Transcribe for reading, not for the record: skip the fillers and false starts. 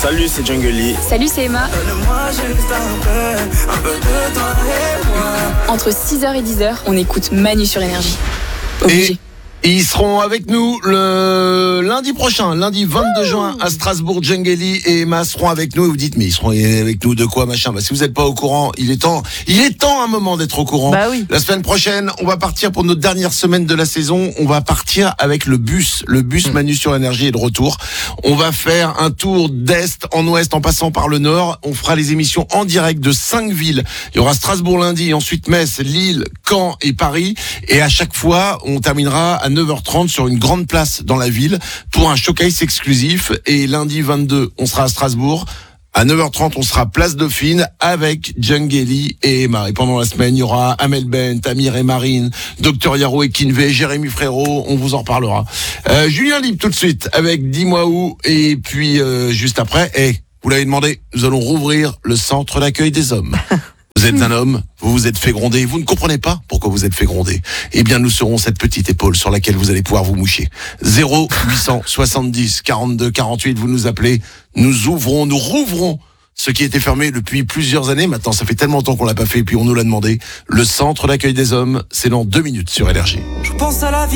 Salut, c'est Jungle Lee. Salut, c'est Emma. Entre 6h et 10h, on écoute Manu sur Énergie. Obligé. Et ils seront avec nous le lundi prochain, lundi 22 juin à Strasbourg. Jungle Lee et Emma seront avec nous. Et vous dites, mais ils seront avec nous de quoi, machin? Bah, si vous n'êtes pas au courant, il est temps un moment d'être au courant. Bah oui. La semaine prochaine, on va partir pour notre dernière semaine de la saison. On va partir avec le bus. Le bus Manu sur Énergie est de retour. On va faire un tour d'est en ouest en passant par le nord. On fera les émissions en direct de 5 villes. Il y aura Strasbourg lundi, ensuite Metz, Lille, Caen et Paris. Et à chaque fois, on terminera à 9h30 sur une grande place dans la ville pour un showcase exclusif. Et lundi 22, on sera à Strasbourg. À 9h30, on sera place Dauphine avec Jungle Lee et Emma. Et pendant la semaine, il y aura Amel Bent, Amir et Marine, Dr Yaro et Kinvey, Jérémy Frérot, on vous en reparlera. Julien Libre tout de suite avec Dis-moi où. Et puis juste après, vous l'avez demandé, nous allons rouvrir le centre d'accueil des hommes. Vous êtes un homme, vous vous êtes fait gronder, vous ne comprenez pas pourquoi vous êtes fait gronder. Eh bien, nous serons cette petite épaule sur laquelle vous allez pouvoir vous moucher. 0870 42 48, vous nous appelez, nous rouvrons ce qui était fermé depuis plusieurs années. Maintenant, ça fait tellement longtemps qu'on l'a pas fait, et puis on nous l'a demandé. Le centre d'accueil des hommes, c'est dans 2 minutes sur Énergie. Je pense à la vie.